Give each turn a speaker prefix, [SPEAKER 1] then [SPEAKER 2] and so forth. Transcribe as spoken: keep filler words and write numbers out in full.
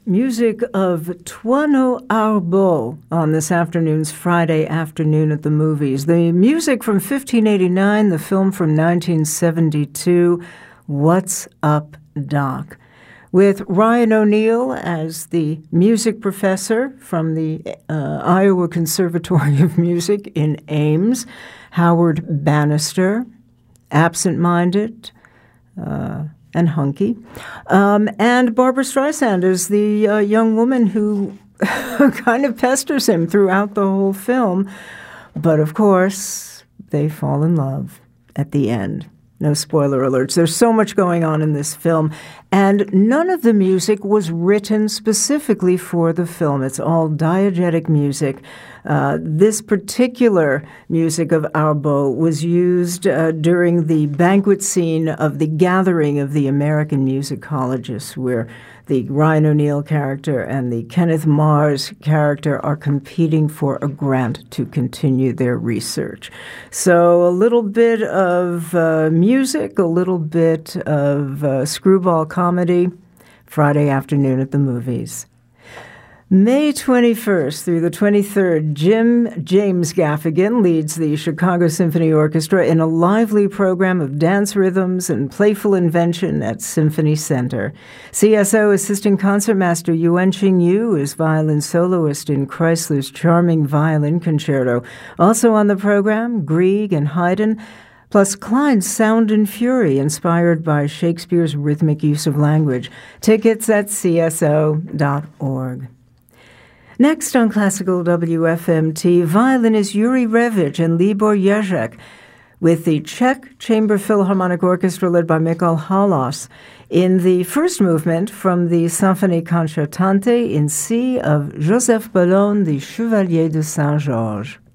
[SPEAKER 1] Music of Toineau Arbeau on this afternoon's Friday afternoon at the movies. The music from fifteen eighty-nine, the film from nineteen seventy-two, What's Up, Doc? With Ryan O'Neal as the music professor from the uh, Iowa Conservatory of Music in Ames, Howard Bannister, absent-minded, uh, and hunky. Um, and Barbara Streisand is the uh, young woman who kind of pesters him throughout the whole film. But, of course, they fall in love at the end. No spoiler alerts. There's so much going on in this film, and none of the music was written specifically for the film. It's all diegetic music. Uh, this particular music of Arbeau was used uh, during the banquet scene of the gathering of the American musicologists, where the Ryan O'Neal character and the Kenneth Mars character are competing for a grant to continue their research. So a little bit of uh, music, a little bit of uh, screwball comedy, Friday afternoon at the movies. May twenty-first through the twenty-third, Jim James Gaffigan leads the Chicago Symphony Orchestra in a lively program of dance rhythms and playful invention at Symphony Center. C S O Assistant Concertmaster Yuan-Ching Yu is violin soloist in Chrysler's charming violin concerto. Also on the program, Grieg and Haydn, plus Klein's Sound and Fury, inspired by Shakespeare's rhythmic use of language. Tickets at c s o dot org. Next on Classical W F M T, violinist Yuri Revich and Libor Jezek with the Czech Chamber Philharmonic Orchestra led by Michal Halas in the first movement from the Symphonie Concertante in C of Joseph Bellone, the Chevalier de Saint-Georges.